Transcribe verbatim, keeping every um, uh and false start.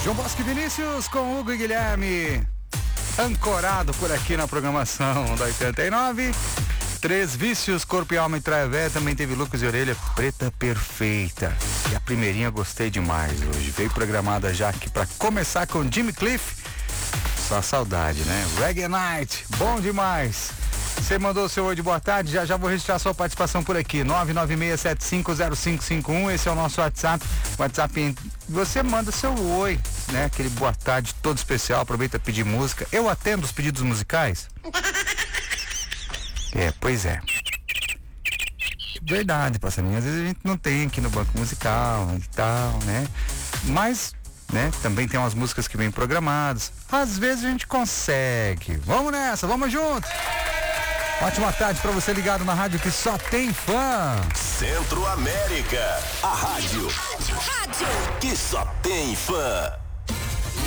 João Bosco e Vinícius com Hugo e Guilherme, ancorado por aqui na programação da oitenta e nove. Três Vícios, Corpo e Alma e Travé. Também teve Lucas e Orelha, Preta Perfeita. E a primeirinha gostei demais hoje. Veio programada já aqui pra começar com Jimmy Cliff. Só saudade, né? Reggae Night, bom demais. Você mandou o seu oi de boa tarde, já já vou registrar sua participação por aqui, nove nove seis sete cinco zero cinco cinco um, esse é o nosso WhatsApp, WhatsApp, você manda seu oi, né, aquele boa tarde todo especial, aproveita pra pedir música, eu atendo os pedidos musicais? É, pois é. Verdade, passarinho, às vezes a gente não tem aqui no banco musical e tal, né, mas... né? Também tem umas músicas que vêm programadas. Às vezes a gente consegue. Vamos nessa, vamos junto. Ótima tarde pra você ligado na rádio que só tem fã. Centro América, a rádio, rádio que só tem fã.